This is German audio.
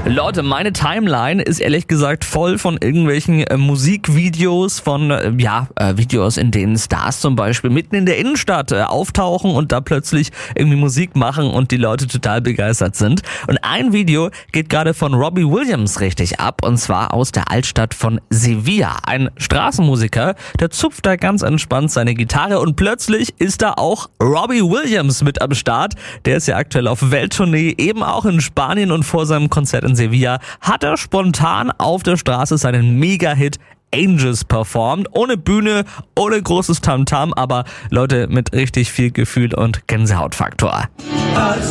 Leute, meine Timeline ist ehrlich gesagt voll von irgendwelchen Musikvideos, von Videos, in denen Stars zum Beispiel mitten in der Innenstadt auftauchen und da plötzlich irgendwie Musik machen und die Leute total begeistert sind. Und ein Video geht gerade von Robbie Williams richtig ab, und zwar aus der Altstadt von Sevilla. Ein Straßenmusiker, der zupft da ganz entspannt seine Gitarre und plötzlich ist da auch Robbie Williams mit am Start. Der ist ja aktuell auf Welttournee, eben auch in Spanien, und vor seinem Konzert in Sevilla hat er spontan auf der Straße seinen Mega-Hit Angels performt. Ohne Bühne, ohne großes Tamtam, aber Leute mit richtig viel Gefühl und Gänsehautfaktor.